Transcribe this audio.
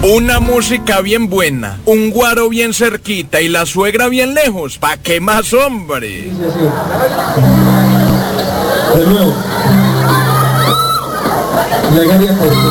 Una música bien buena, un guaro bien cerquita y la suegra bien lejos. ¿Pa' qué más, hombre? De nuevo. Llegaría por